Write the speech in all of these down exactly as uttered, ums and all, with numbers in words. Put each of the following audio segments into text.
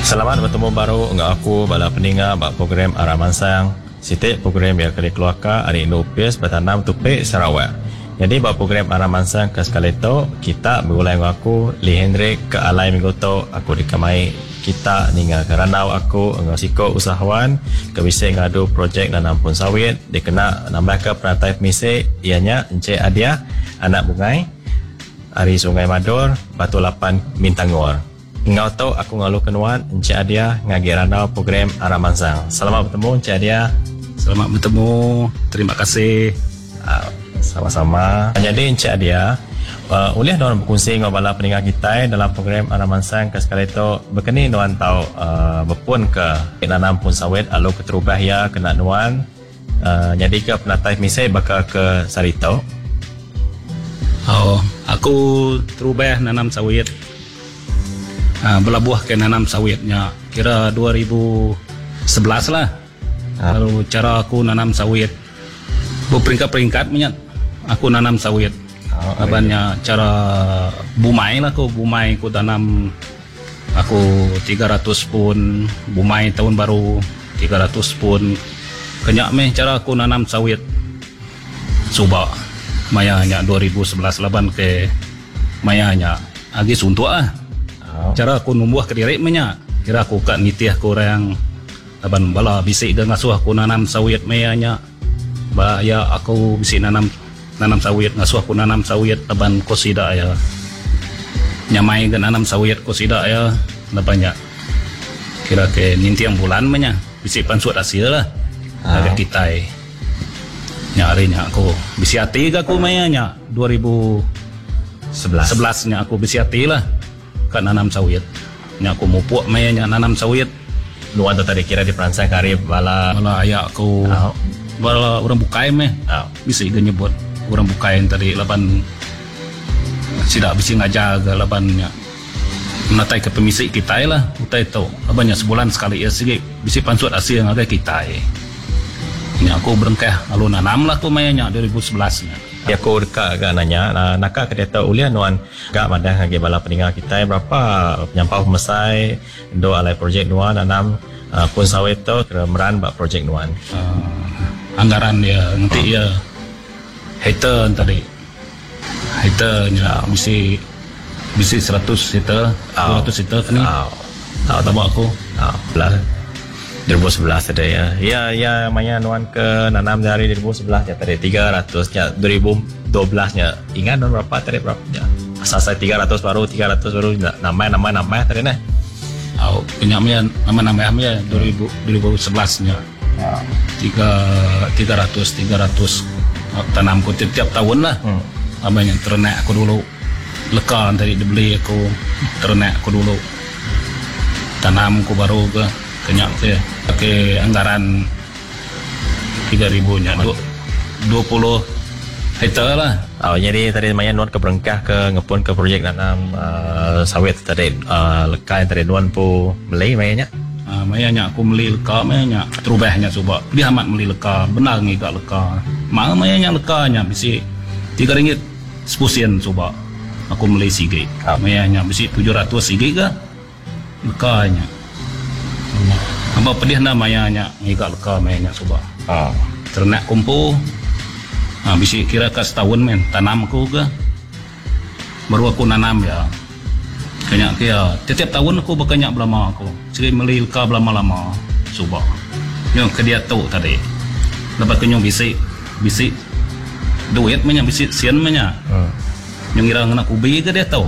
Selamat bertemu baru dengan aku bala pendengar bak program Arah Mansang. Sitik program yang akan dikeluarkan hari ini upis bertanam tupik Sarawak. Jadi bak program Arah Mansang ke sekali itu kita berulai dengan aku Lee Hendrik ke alai minggu tu aku dikamai kita dengan keranau aku dengan siko usahawan ke bisa ngadu projek nanam pun sawit dikena nambah ke peratai misi ianya Encik Adia anak bungai hari Sungai Madur Batu Lapan Mintangor. Ngau tahu aku ngalu kenuan Encik Adia ngagi ranau program Arah Mansang. Selamat bertemu Encik Adia. Selamat bertemu. Terima kasih. Uh, sama-sama. Jadi Encik Adia, uh, ulih orang berkongsi dengan bala pendengar kita dalam program Arah Mansang ke sekali itu berkeni nuan tahu uh, berpun ke nanam pun sawit alu keterubah ya kena nuan. Uh, jadi ke penatai misai bakal ke Sarito. Oh, aku terubah nanam sawit. Uh, belabuh ke nanam sawitnya kira dua ribu sebelas lah. Ha. Lalu cara aku nanam sawit berperingkat-peringkat minyak aku nanam sawit. Oh, abannya iya. Cara bumai lah aku bumai aku tanam aku tiga ratus pun bumai tahun baru tiga ratus pun kenyak meh cara aku nanam sawit coba mayanya dua ribu sebelas laban ke mayanya agi suntuk ah. Cara aku numbuh ke diri menya kira aku kat nitih aku orang aban bala bisik ke ngasuh aku nanam sawit mayanya ba ya aku bisik nanam nanam sawit ngasuh aku nanam sawit aban ko sida ya nyamai ke nanam sawit ko sida ya banyak kira ke nintiang bulan menya bisik pansut hasil lah agak kitai nyarinya aku bisik hati ke aku mayanya dua ribu sebelas nya aku bisik hati lah kan nanam sawit nya aku mupuk mayanya nanam sawit nuan tu tadi kira di peransai karib bala bala ayak aku oh. Bala orang bukai meh oh. Bisa juga nyebut orang bukai tadi laban tidak bisa ngajar ke labannya menatai ke pemisik kita lah utai tu labannya sebulan sekali ya sih bisa pansut hasil yang ada kita ini aku berengkah lalu nanam lah aku mayanya dua ribu sebelas nya. Ya aku dekat agak nanya nah, nakak kedeta ulian nuan agak madah ngagi bala pendengar kita berapa penyampau mesai do alai projek nuan nanam uh, pun sawit tu kemeran bak projek nuan uh, anggaran dia nanti ya hater tadi hater nya mesti mesti seratus hater dua ratus hater ni tahu tahu aku ah belah dua ribu sebelas tadi ya. Ya ya maya nuan ke nanam dari dua ribu sebelas ya tadi tiga ratus nya dua ribu dua belas nya ingat non berapa tadi berapa ya. Asal saya tiga ratus baru tiga ratus baru nama nama nama tadi nah. Oh penyamnya nama-nama ya dua ribu sebelas nya. Ya. tiga ratus tiga ratus tanamku tiap-tiap tahun lah. Hmm. Abang yang ternak aku dulu. Lekar tadi dibeli aku ternak aku dulu. Tanamku baru ke kenyak saya pakai anggaran tiga ribu nya dua puluh hektar lah. Oh jadi tadi maya nuan ke berengkah ke ngepun ke projek nanam uh, sawit tadi uh, lekai tadi nuan pu beli mayanya. Ah uh, mayanya aku beli leka mayanya terubahnya coba dia amat beli leka benar ngigak leka. Mak mayanya lekanya bisi tiga ringgit sepusin coba. Aku beli sige. Oh. Mayanya bisi tujuh ratus sige ke lekanya. Hamba pedih namanya ngigak leka mainnya coba. Ah. Ternak kumpu. Ah bisi kira ke setahun men tanam aku ke. Baru aku nanam ya. Kenyak kia tiap tahun aku berkenyak belama aku. Sering meli leka belama-lama coba. Yang ke dia tahu tadi. Lepas kenyong bisi bisi duit menya bisi sian menya. Hmm. Yang ngira ngena kubi ke dia tahu.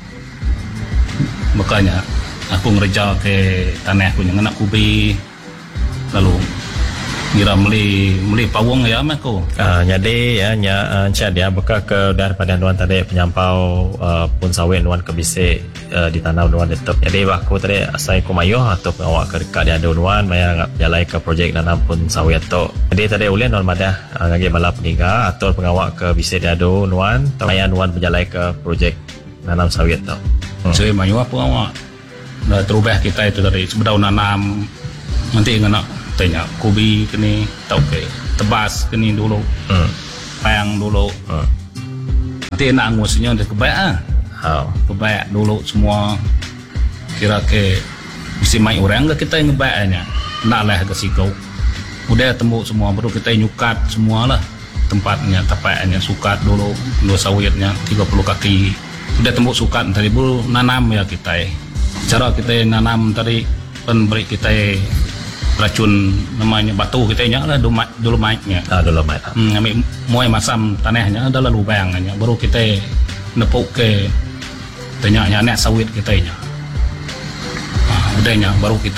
Makanya aku ngerja ke tanah aku yang anak kubi lalu ngira meli meli pawang ya aku. Uh, jadi ya nya uh, Encik dia buka ke daripada nuan tadi penyampau uh, pun sawit nuan ke bisi uh, ditanam nuan tetap. Jadi aku tadi asai kumayo atau awak ke dekat dia ada nuan maya ngap jalai ke projek nanam pun sawit tu. Jadi tadi ulian nuan madah uh, ngagi bala peniga atau pengawak ke bisi dia ada nuan maya nuan berjalai ke projek nanam sawit tu. Hmm. Saya mayu apa awak? Dah terubah kita itu dari sebelum nanam nanti ngena tanya kubi kini tau ke tebas kini dulu hmm. payang dulu hmm. nanti nak angusnya udah kebaik ah oh. kebaik dulu semua kira ke si mai orang ke kita ngebaknya nak lah ke sikau udah tembuk semua baru kita nyukat semualah tempatnya tapaknya sukat dulu dua sawitnya tiga puluh kaki udah tembuk sukat tadi baru nanam ya kita cara kita nanam tadi pen beri kita racun namanya batu kita nya lah dolomitnya ah dolomite hmm, ambil muai masam tanahnya adalah lubangnya baru kita nepuk ke tanyanya anak sawit kita nya ah, udahnya baru kita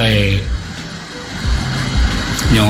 nyo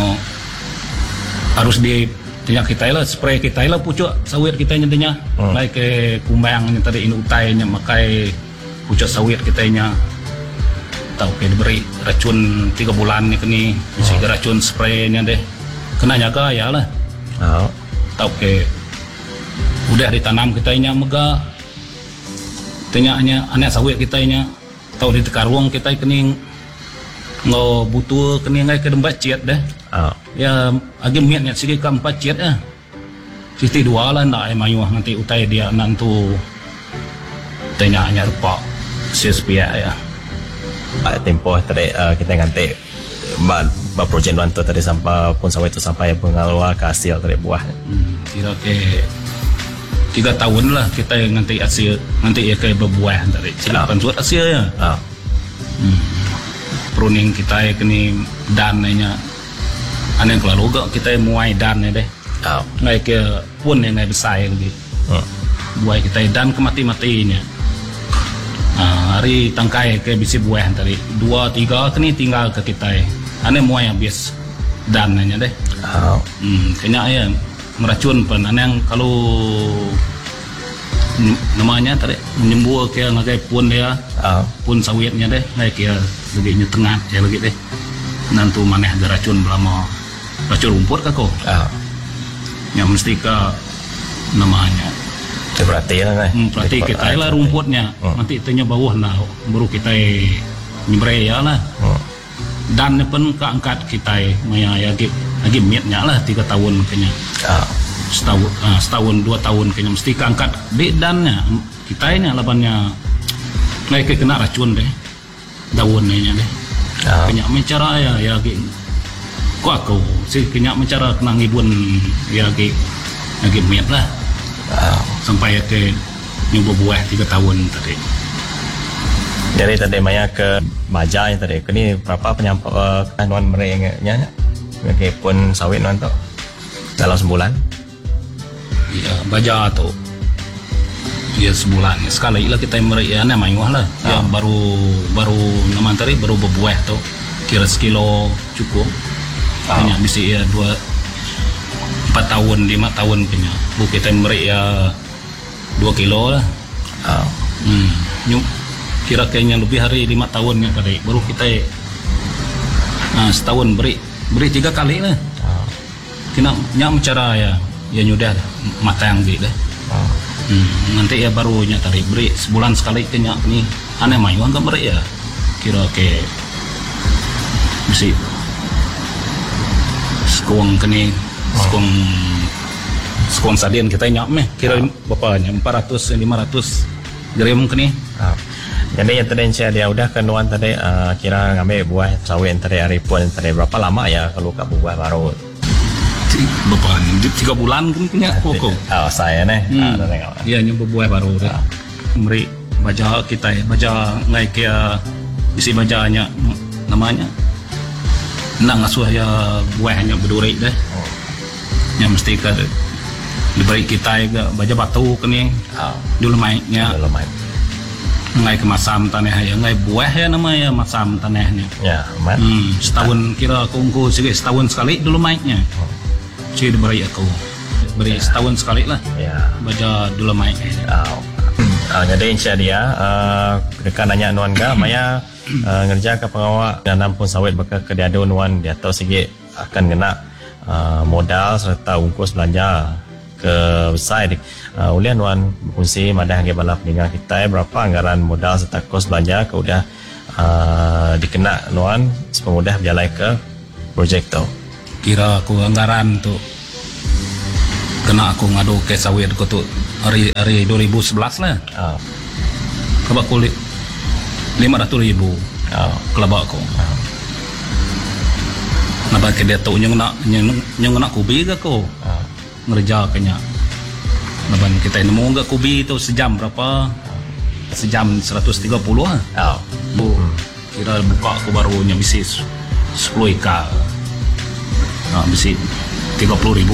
harus di tanya kita lah spray kita lah pucuk sawit kita nya tanya hmm. Lai ke kumbang nya tadi ini utainya makai pucuk sawit kita nya tahu ke diberi racun tiga bulan ni kini mesti oh. Racun spraynya deh kena jaga ya lah oh. Tahu ke udah ditanam kita nya mega tanyanya anak sawit kita nya tahu di tekarwang kita kini ngo butuh kini ngai ke dembat ciat deh oh. Ya agi miatnya segi keempat ciat ah sisi dua lah nak mayu nanti utai dia nantu tanyanya rupa sespia ya Pak tempoh tadi uh, kita nganti ba, ba projek nuan tu tadi sampai pun sawit tu sampai pengaluar ke hasil tadi buah. Hmm, kira ke tiga tahun lah kita nganti hasil nanti ya ke berbuah tadi. Silakan suat hasil ya. Oh. Hmm. Pruning kita ya kini dananya. Ane kalau gak kita muai dan ya deh. Oh. Ngai ke pun yang ngai besar lagi. Oh. Buai kita dan kemati-matinya. Nah, hari tangkai ke bisi buah tadi dua tiga kini tinggal ke kita ane muai habis dananya deh oh. hmm, kena ya meracun pun ane yang kalau namanya tadi menyembuh ke ngagai pun dia oh. Pun sawitnya deh naik ya lebih tengah ya lagi deh nanti maneh ada racun belama racun rumput kak kok oh. Yang mesti ke namanya berarti lah kan hmm, berarti kita lah rumputnya hmm. Nanti itunya bawah nah baru kita nyembray ya lah hmm. Dan pun keangkat kita maya ya lagi miatnya lah tiga tahun kayaknya oh. Setahun uh, setahun dua tahun kayaknya mesti keangkat di dannya kita ini labannya naik kena racun deh daunnya deh oh. Kayaknya mencara ya ya kok aku sih kayaknya mencara kena ngibun ya lagi lagi miat lah oh. Sampai ke nyoba buah tiga tahun tadi. Jadi tadi Maya ke Baja tadi. Kini berapa penyampai uh, nuan merengnya? Bagi pun sawit nuan tu dalam sebulan? Iya Baja tu. Ya sebulan. Sekali lah kita merengnya namanya lah. Oh. Ya baru baru nama tadi baru berbuah tu. Kira sekilo cukup. Oh. Hanya bisa ya dua empat tahun lima tahun punya. Bu kita merengnya dua kilo lah. Oh. Hmm. Nyuk kira kayaknya lebih hari lima tahun ya tadi baru kita nah, setahun beri beri tiga kali lah. Oh. Kena nyam cara ya ya nyudah matang gitu deh. Oh. Hmm. Nanti ya barunya tadi beri sebulan sekali kena ni aneh mayu enggak beri ya kira ke mesti sekuang kene sekuang sekuang sadin kita nyap meh kira oh. Bapaknya empat ratus lima ratus gram kene. Oh. Jadi yang tadi saya dia udah kenuan tadi uh, kira ngambil buah sawit tadi hari pun tadi berapa lama ya kalau ke buah baru? Bapaknya tiga bulan kan punya pokok. Oh saya nih. Hmm. Iya nyoba buah baru. Oh. Meri baca kita ya baca ngai kia isi bacanya namanya. Nang asuh ya buahnya berduri deh. Oh. Yang mesti ke diberi kita ya baca batu kene. Oh. Dulu mainnya. Dulu main. Ngai ke masam tanah ya ngai buah ya namanya masam tanahnya. Ya, man. Hmm, setahun kira aku engko segi setahun sekali dulu mainnya. Oh. Sih diberi aku. Beri ya. Setahun sekali lah. Ya. Baca dulu mainnya. Oh. Uh, jadi insya dia uh, dekat nanya nuan ga maya uh, ngerja ke pengawal nanam pun sawit bakal ke diadu nuan dia tahu segi akan kena uh, modal serta ungkus belanja ke besar uh, ulian nuan fungsi madah ke balap dengan kita berapa anggaran modal serta kos belanja ke udah uh, dikena nuan sepemudah berjalan ke projek tu kira aku anggaran tu kena aku ngadu ke sawit ku tu hari hari dua ribu sebelas lah. Oh. Kebak kulit lima ratus ribu Oh. Kelabak ko. Nabang ke dia tu nyong nak nyong nyong nak kubi ke ko. Oh. Ngerja kenya. Nabang kita nemu enggak kubi itu sejam berapa? Sejam seratus tiga puluh ah. Oh. Bu. Kira buka aku baru nya bisi sepuluh ika. Nah, bisi tiga puluh ribu.